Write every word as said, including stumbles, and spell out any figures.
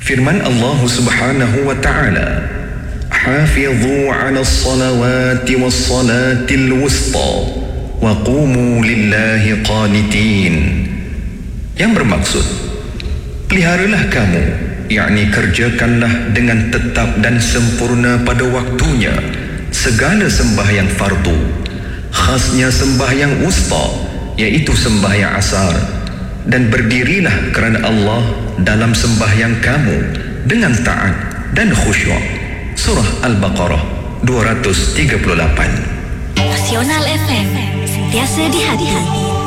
Firman Allah Subhanahu wa ta'ala, "Hafidhu 'ala as-salawati was-salatil wusta wa qumu lillahi qanitin." Yang bermaksud, peliharalah kamu, yakni kerjakanlah dengan tetap dan sempurna pada waktunya segala sembahyang fardu, khasnya sembahyang wusta, iaitu sembahyang asar, dan berdirilah kerana Allah dalam sembahyang kamu dengan taat dan khusyuk. Surah Al-Baqarah dua ratus tiga puluh lapan. Nasional F M, sentiasa di hati.